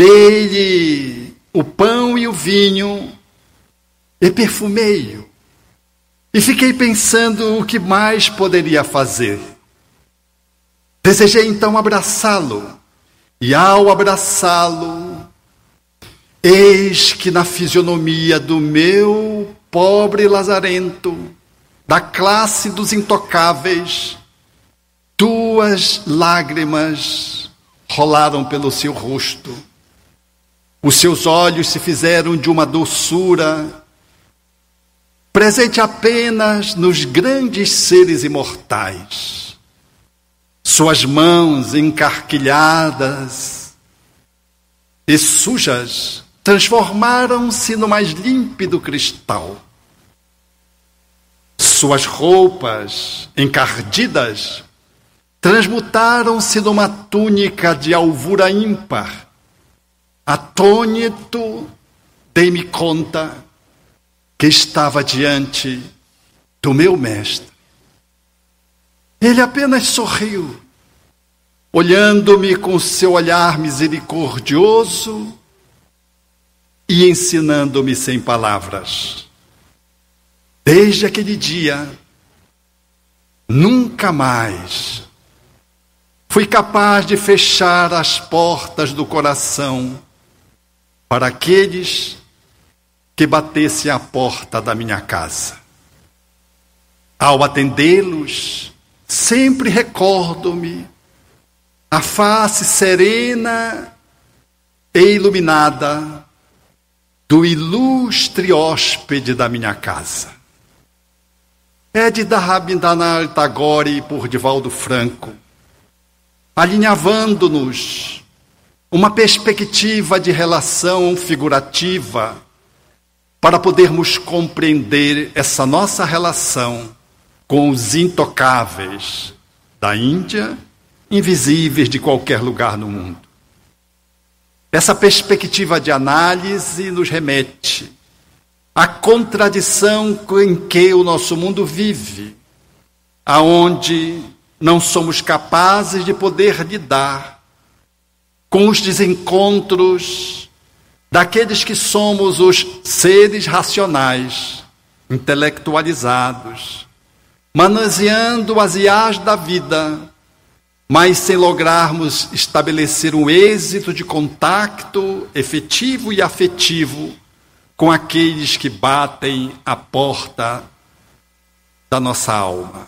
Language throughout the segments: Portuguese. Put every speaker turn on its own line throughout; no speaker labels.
dei-lhe o pão e o vinho e perfumei-o. E fiquei pensando o que mais poderia fazer. Desejei então abraçá-lo. E ao abraçá-lo, eis que na fisionomia do meu pobre lazarento, da classe dos intocáveis, 2 lágrimas rolaram pelo seu rosto. Os seus olhos se fizeram de uma doçura presente apenas nos grandes seres imortais. Suas mãos encarquilhadas e sujas transformaram-se no mais límpido cristal. Suas roupas encardidas transmutaram-se numa túnica de alvura ímpar. Atônito, dei-me conta que estava diante do meu mestre. Ele apenas sorriu, olhando-me com seu olhar misericordioso e ensinando-me sem palavras. Desde aquele dia, nunca mais fui capaz de fechar as portas do coração para aqueles que batessem à porta da minha casa. Ao atendê-los, sempre recordo-me a face serena e iluminada do ilustre hóspede da minha casa. É de Rabindranath Tagore por Divaldo Franco, alinhavando-nos uma perspectiva de relação figurativa para podermos compreender essa nossa relação com os intocáveis da Índia, invisíveis de qualquer lugar no mundo. Essa perspectiva de análise nos remete à contradição em que o nosso mundo vive, aonde não somos capazes de poder lidar com os desencontros daqueles que somos os seres racionais, intelectualizados, manuseando as iás da vida, mas sem lograrmos estabelecer um êxito de contato efetivo e afetivo com aqueles que batem à porta da nossa alma.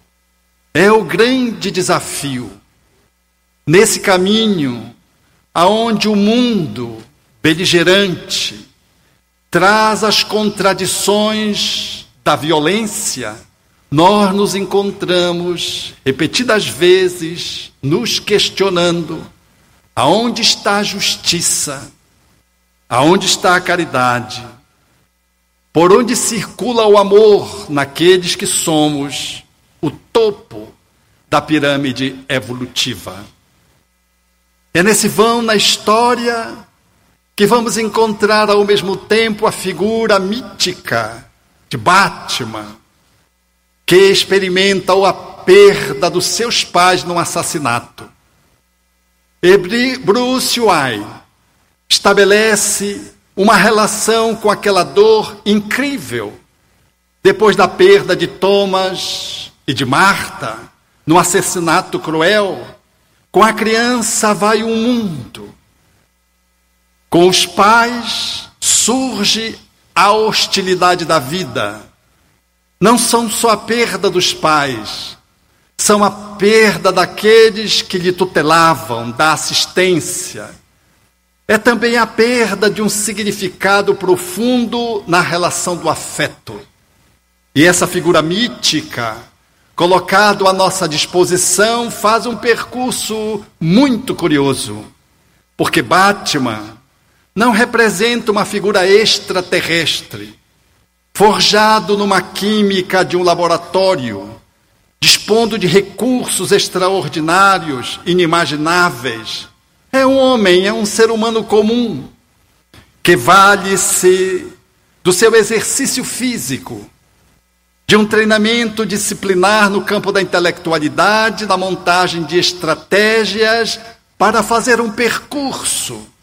É o grande desafio nesse caminho aonde o mundo beligerante traz as contradições da violência. Nós nos encontramos repetidas vezes nos questionando aonde está a justiça, aonde está a caridade, por onde circula o amor naqueles que somos o topo da pirâmide evolutiva. É nesse vão na história que vamos encontrar ao mesmo tempo a figura mítica de Batman, que experimenta a perda dos seus pais num assassinato. E Bruce Wayne estabelece uma relação com aquela dor incrível, depois da perda de Thomas e de Marta, no assassinato cruel. Com a criança vai o mundo. Com os pais surge a hostilidade da vida. Não são só a perda dos pais, são a perda daqueles que lhe tutelavam, da assistência. É também a perda de um significado profundo na relação do afeto. E essa figura mítica, colocado à nossa disposição, faz um percurso muito curioso, porque Batman não representa uma figura extraterrestre, forjado numa química de um laboratório, dispondo de recursos extraordinários, inimagináveis. É um homem, é um ser humano comum, que vale-se do seu exercício físico, de um treinamento disciplinar no campo da intelectualidade, da montagem de estratégias para fazer um percurso